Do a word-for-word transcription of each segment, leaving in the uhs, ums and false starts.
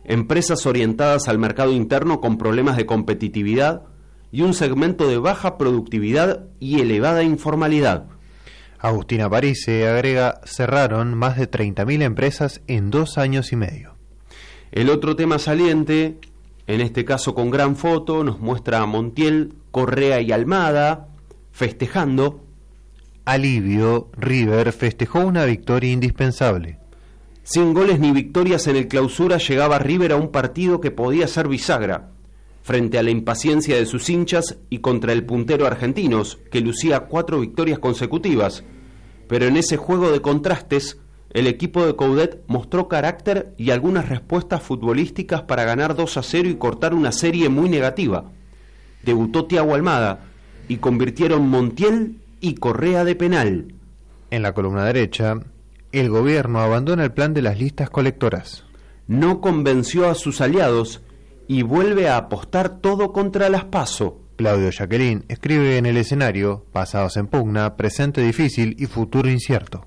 empresas orientadas al mercado interno con problemas de competitividad y un segmento de baja productividad y elevada informalidad. Agustina Parise agrega, cerraron más de treinta mil empresas en dos años y medio. El otro tema saliente, en este caso con gran foto, nos muestra a Montiel, Correa y Almada festejando. Alivio, River festejó una victoria indispensable. Sin goles ni victorias en el Clausura llegaba River a un partido que podía ser bisagra, frente a la impaciencia de sus hinchas y contra el puntero Argentinos, que lucía cuatro victorias consecutivas. Pero en ese juego de contrastes, el equipo de Coudet mostró carácter y algunas respuestas futbolísticas para ganar dos a cero y cortar una serie muy negativa. Debutó Thiago Almada y convirtieron Montiel y Correa de penal. En la columna derecha, el gobierno abandona el plan de las listas colectoras. No convenció a sus aliados y vuelve a apostar todo contra las PASO. Claudio Jacqueline escribe en El escenario, pasados en pugna, presente difícil y futuro incierto.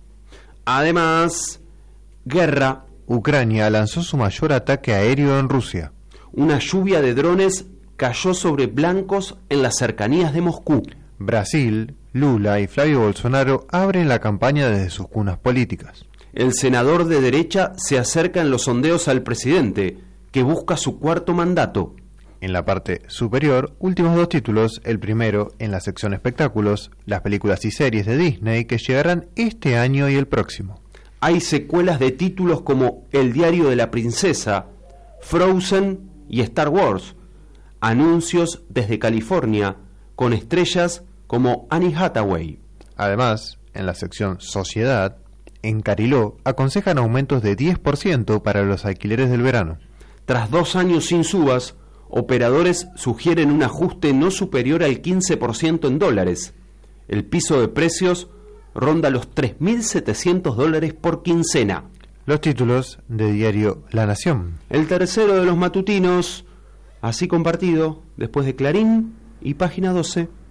Además, guerra. Ucrania lanzó su mayor ataque aéreo en Rusia. Una lluvia de drones cayó sobre blancos en las cercanías de Moscú. Brasil, Lula y Flavio Bolsonaro abren la campaña desde sus cunas políticas. El senador de derecha se acerca en los sondeos al presidente, que busca su cuarto mandato. En la parte superior, últimos dos títulos, el primero en la sección espectáculos, las películas y series de Disney que llegarán este año y el próximo. Hay secuelas de títulos como El diario de la princesa, Frozen y Star Wars. Anuncios desde California, con estrellas como Annie Hathaway. Además, en la sección Sociedad, en Cariló aconsejan aumentos de diez por ciento para los alquileres del verano. Tras dos años sin subas, operadores sugieren un ajuste no superior al quince por ciento en dólares. El piso de precios ronda los tres mil setecientos dólares por quincena. Los títulos de diario La Nación. El tercero de los matutinos, así compartido, después de Clarín y Página doce.